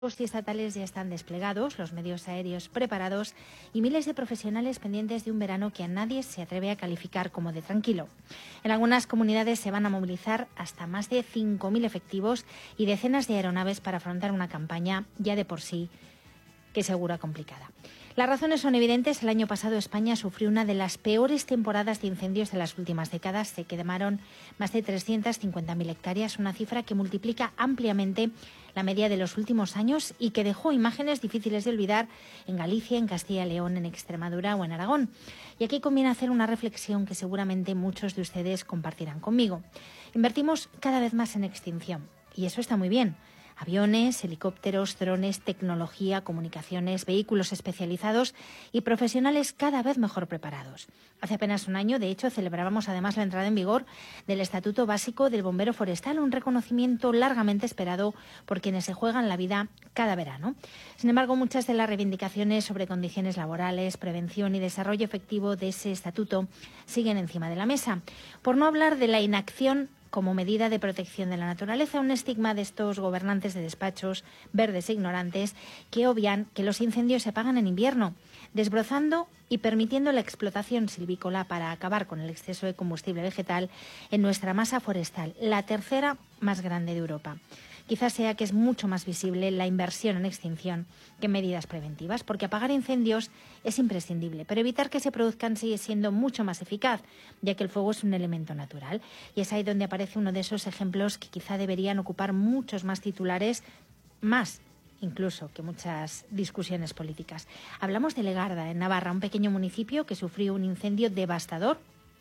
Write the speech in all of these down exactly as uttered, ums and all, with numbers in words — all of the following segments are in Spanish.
y estatales ya están desplegados, los medios aéreos preparados y miles de profesionales pendientes de un verano que a nadie se atreve a calificar como de tranquilo. En algunas comunidades se van a movilizar hasta más de cinco mil efectivos y decenas de aeronaves para afrontar una campaña ya de por sí que segura complicada. Las razones son evidentes. El año pasado España sufrió una de las peores temporadas de incendios de las últimas décadas. Se quemaron más de trescientas cincuenta mil hectáreas, una cifra que multiplica ampliamente la media de los últimos años y que dejó imágenes difíciles de olvidar en Galicia, en Castilla y León, en Extremadura o en Aragón. Y aquí conviene hacer una reflexión que seguramente muchos de ustedes compartirán conmigo. Invertimos cada vez más en extinción y eso está muy bien. Aviones, helicópteros, drones, tecnología, comunicaciones, vehículos especializados y profesionales cada vez mejor preparados. Hace apenas un año, de hecho, celebrábamos además la entrada en vigor del Estatuto Básico del Bombero Forestal, un reconocimiento largamente esperado por quienes se juegan la vida cada verano. Sin embargo, muchas de las reivindicaciones sobre condiciones laborales, prevención y desarrollo efectivo de ese estatuto siguen encima de la mesa. Por no hablar de la inacción como medida de protección de la naturaleza, un estigma de estos gobernantes de despachos verdes e ignorantes que obvian que los incendios se apagan en invierno, desbrozando y permitiendo la explotación silvícola para acabar con el exceso de combustible vegetal en nuestra masa forestal, la tercera más grande de Europa. Quizás sea que es mucho más visible la inversión en extinción que en medidas preventivas, porque apagar incendios es imprescindible, pero evitar que se produzcan sigue siendo mucho más eficaz, ya que el fuego es un elemento natural. Y es ahí donde aparece uno de esos ejemplos que quizá deberían ocupar muchos más titulares, más incluso que muchas discusiones políticas. Hablamos de Legarda, en Navarra, un pequeño municipio que sufrió un incendio devastador,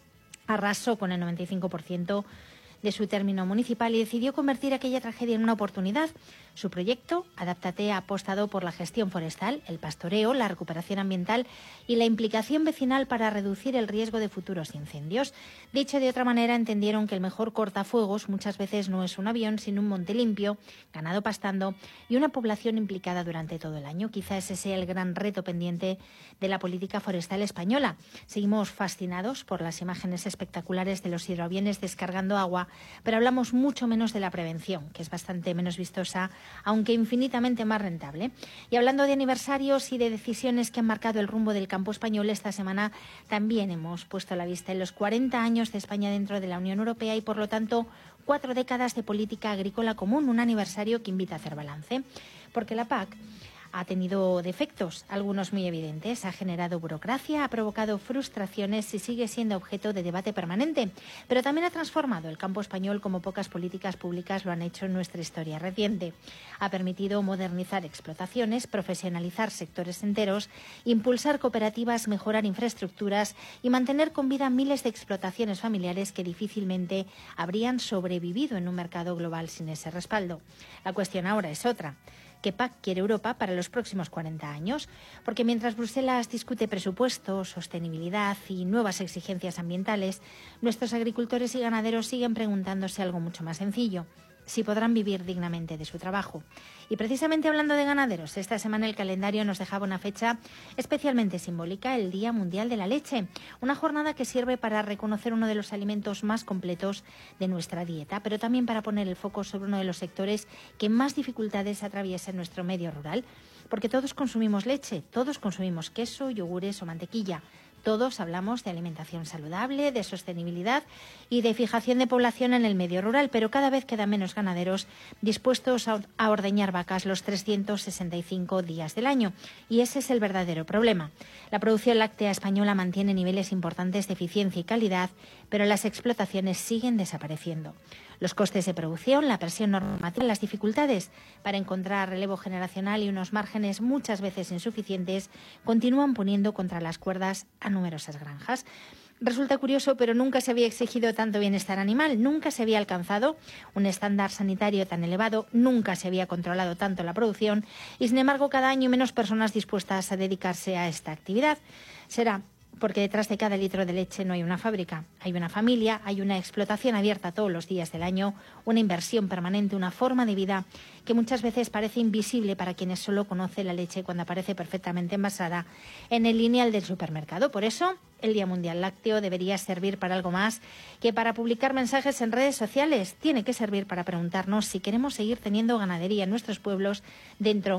arrasó con el noventa y cinco por ciento de su término municipal y decidió convertir aquella tragedia en una oportunidad. Su proyecto, Adáptate, ha apostado por la gestión forestal, el pastoreo, la recuperación ambiental y la implicación vecinal para reducir el riesgo de futuros incendios. Dicho de otra manera, entendieron que el mejor cortafuegos muchas veces no es un avión, sino un monte limpio, ganado pastando y una población implicada durante todo el año. Quizá ese sea el gran reto pendiente de la política forestal española. Seguimos fascinados por las imágenes espectaculares de los hidroaviones descargando agua, pero hablamos mucho menos de la prevención, que es bastante menos vistosa, aunque infinitamente más rentable. Y hablando de aniversarios y de decisiones que han marcado el rumbo del campo español, esta semana también hemos puesto la vista en los cuarenta años de España dentro de la Unión Europea y, por lo tanto, cuatro décadas de política agrícola común, un aniversario que invita a hacer balance. Porque la P A C ha tenido defectos, algunos muy evidentes, ha generado burocracia, ha provocado frustraciones y sigue siendo objeto de debate permanente, pero también ha transformado el campo español como pocas políticas públicas lo han hecho en nuestra historia reciente. Ha permitido modernizar explotaciones, profesionalizar sectores enteros, impulsar cooperativas, mejorar infraestructuras y mantener con vida miles de explotaciones familiares que difícilmente habrían sobrevivido en un mercado global sin ese respaldo. La cuestión ahora es otra. ¿Qué P A C quiere Europa para los próximos cuarenta años? Porque mientras Bruselas discute presupuestos, sostenibilidad y nuevas exigencias ambientales, nuestros agricultores y ganaderos siguen preguntándose algo mucho más sencillo: si podrán vivir dignamente de su trabajo. Y precisamente hablando de ganaderos, esta semana el calendario nos dejaba una fecha especialmente simbólica, el Día Mundial de la Leche, una jornada que sirve para reconocer uno de los alimentos más completos de nuestra dieta, pero también para poner el foco sobre uno de los sectores que más dificultades atraviesa en nuestro medio rural, porque todos consumimos leche, todos consumimos queso, yogures o mantequilla. Todos hablamos de alimentación saludable, de sostenibilidad y de fijación de población en el medio rural, pero cada vez quedan menos ganaderos dispuestos a ordeñar vacas los trescientos sesenta y cinco días del año. Y ese es el verdadero problema. La producción láctea española mantiene niveles importantes de eficiencia y calidad, pero las explotaciones siguen desapareciendo. Los costes de producción, la presión normativa, las dificultades para encontrar relevo generacional y unos márgenes muchas veces insuficientes continúan poniendo contra las cuerdas a numerosas granjas. Resulta curioso, pero nunca se había exigido tanto bienestar animal, nunca se había alcanzado un estándar sanitario tan elevado, nunca se había controlado tanto la producción y, sin embargo, cada año menos personas dispuestas a dedicarse a esta actividad. Será porque detrás de cada litro de leche no hay una fábrica, hay una familia, hay una explotación abierta todos los días del año, una inversión permanente, una forma de vida que muchas veces parece invisible para quienes solo conocen la leche cuando aparece perfectamente envasada en el lineal del supermercado. Por eso, el Día Mundial Lácteo debería servir para algo más que para publicar mensajes en redes sociales. Tiene que servir para preguntarnos si queremos seguir teniendo ganadería en nuestros pueblos dentro